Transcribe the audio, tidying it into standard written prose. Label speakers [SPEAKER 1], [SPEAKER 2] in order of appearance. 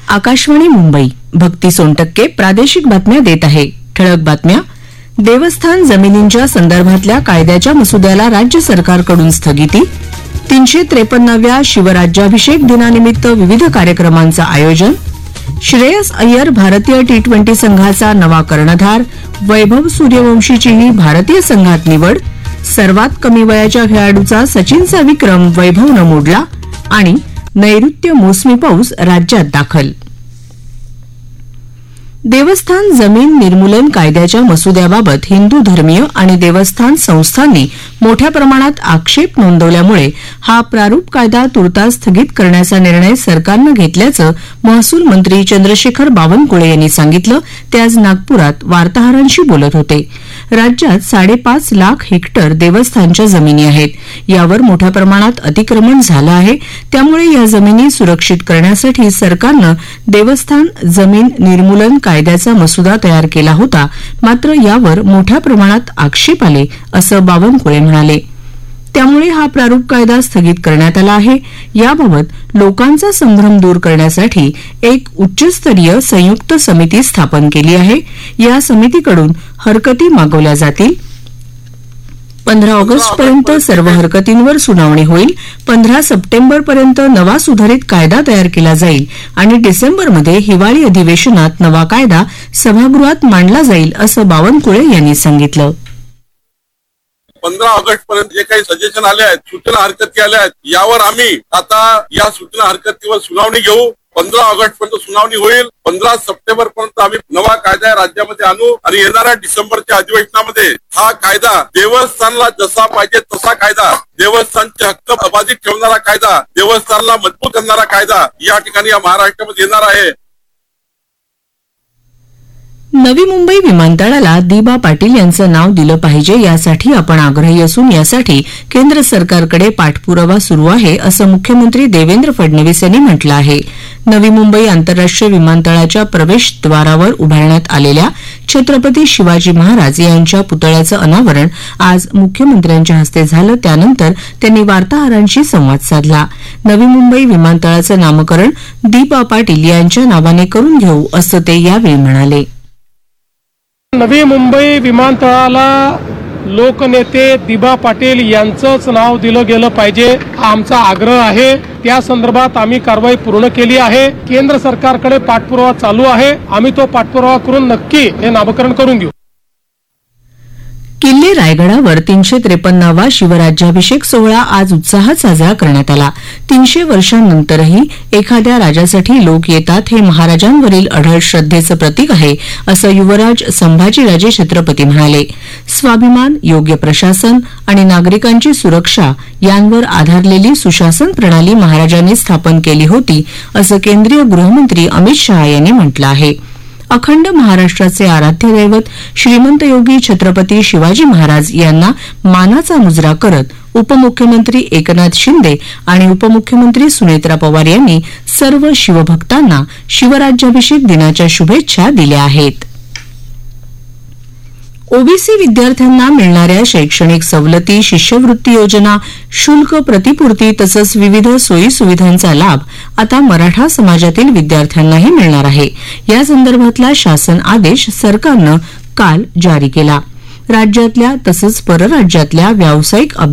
[SPEAKER 1] आकाशवाणी मुंबई. भक्ती सोनटक्के प्रादेशिक बातम्या देत आहे. ठळक बातम्या. देवस्थान जमिनींच्या संदर्भातल्या कायद्याच्या मसुद्याला राज्य सरकारकडून स्थगिती. 353व्या शिवराज्याभिषेक दिनानिमित्त विविध कार्यक्रमांचं आयोजन. श्रेयस अय्यर भारतीय T20 संघाचा नवा कर्णधार. वैभव सूर्यवंशीचीही भारतीय संघात निवड. सर्वात कमी वयाच्या खेळाडूचा सचिनचा विक्रम वैभवनं मोडला. आणि नैऋत्य मोसमी पाऊस राज्यात दाखल. देवस्थान जमीन निर्मूलन कायद्याच्या मसुद्याबाबत हिंदू धर्मीय आणि देवस्थान संस्थांनी मोठ्या प्रमाणात आक्षेप नोंदवल्यामुळे हा प्रारूप कायदा तुर्तास स्थगित करण्याचा निर्णय सरकारनं घेतल्याचं महसूल मंत्री चंद्रशेखर बावनकुळे यांनी सांगितलं. ते आज नागपुरात वार्ताहरांशी बोलत होते. राज्यात 5.5 लाख हेक्टर देवस्थानच्या जमिनी आहेत. यावर मोठ्या प्रमाणात अतिक्रमण झालं आहे. त्यामुळे या जमिनी सुरक्षित करण्यासाठी सरकारनं देवस्थान जमीन निर्मूलन कायद्याचा मसुदा तयार केला होता. मात्र यावर मोठ्या प्रमाणात आक्षेप आले असं बावनकुळे म्हणाले. त्यामुळे हा प्रारूप कायदा स्थगित करण्यात आला आहे. याबाबत लोकांचा संभ्रम दूर करण्यासाठी एक उच्चस्तरीय संयुक्त समिती स्थापन केली आहे. या समितीकडून हरकती मागवल्या जातील. 15 ऑगस्टपर्यंत सर्व हरकतींवर सुनावणी होईल. 15 सप्टेंबरपर्यंत नवा सुधारित कायदा तयार केला जाईल आणि डिसेंबरमध्ये हिवाळी अधिवेशनात नवा कायदा सभागृहात मांडला जाईल असं बावनकुळे यांनी सांगितलं.
[SPEAKER 2] 15 ऑगस्ट पर्यंत जे काही सजेशन आले आहेत, सूचना हरकती आल्या आहेत, यावर आम्ही आता या सूचना हरकतीवर सुनावणी घेऊ. 15 ऑगस्ट पर्यंत सुनावणी होईल. 15 सप्टेंबर पर्यंत आम्ही नवा कायदा राज्यामध्ये आणू आणि येणाऱ्या डिसेंबरच्या अधिवेशनामध्ये हा कायदा देवस्थानला जसा पाहिजे तसा कायदा, देवस्थानचे हक्क अबाधित ठेवणारा कायदा, देवस्थानला मजबूत करणारा कायदा या ठिकाणी या महाराष्ट्रामध्ये येणार आहे.
[SPEAKER 1] नवी मुंबई विमानतळाला दिबा पाटील यांचं नाव दिलं पाहिजे यासाठी आपण आग्रही असून यासाठी केंद्र सरकारकडे पाठपुरावा सुरू आहे असं मुख्यमंत्री देवेंद्र फडणवीस यांनी म्हटलं आहे. नवी मुंबई आंतरराष्ट्रीय विमानतळाच्या प्रवेशद्वारावर उभारण्यात आलेल्या छत्रपती शिवाजी महाराज यांच्या पुतळ्याचं अनावरण आज मुख्यमंत्र्यांच्या हस्ते झालं. त्यानंतर त्यांनी वार्ताहरांशी संवाद साधला. नवी मुंबई विमानतळाचं नामकरण दिबा पाटील यांच्या नावाने करून घेऊ असं ते यावेळी म्हणाले.
[SPEAKER 3] नवी मुंबई विमानतळाला लोकनेते दिबा पाटील यांचंच नाव दिलं गेलं पाहिजे हा आमचा आग्रह आहे. त्या संदर्भात आम्ही कारवाई पूर्ण केली आहे. केंद्र सरकारकडे पाठपुरावा चालू आहे. आम्ही तो पाठपुरावा करून नक्की हे नामकरण करून घेऊ.
[SPEAKER 1] किल्ले रायगडावर 353वा शिवराज्याभिषेक सोहळा आज उत्साहात साजरा करण्यात आला. 300 वर्षांनंतरही एखाद्या राजासाठी लोक येतात हे महाराजांवरील अढळ श्रद्धेचं प्रतीक आहे असं युवराज संभाजीराजे छत्रपती म्हणाले. स्वाभिमान, योग्य प्रशासन आणि नागरिकांची सुरक्षा यांवर आधारलेली सुशासन प्रणाली महाराजांनी स्थापन केली होती असं केंद्रीय गृहमंत्री अमित शहा यांनी म्हटलं आहे. अखंड महाराष्ट्राचे आराध्य दैवत श्रीमंत योगी छत्रपती शिवाजी महाराज यांना मानाचा मुजरा करत उपमुख्यमंत्री एकनाथ शिंदे आणि उपमुख्यमंत्री सुनेत्रा पवार यांनी सर्व शिवभक्तांना शिवराज्याभिषेक दिनाच्या शुभेच्छा दिल्या आहेत. ओबीसी विद्यार्थ्यांना मिळणाऱ्या शैक्षणिक सवलती, शिष्यवृत्ती योजना, शुल्क प्रतिपूर्ती तसंच विविध सोयी सुविधांचा लाभ आता मराठा समाजातील विद्यार्थ्यांनाही मिळणार आहे. या संदर्भातला शासन आदेश सरकारनं काल जारी केला. राज्यातल्या तसंच परराज्यातल्या व्यावसायिक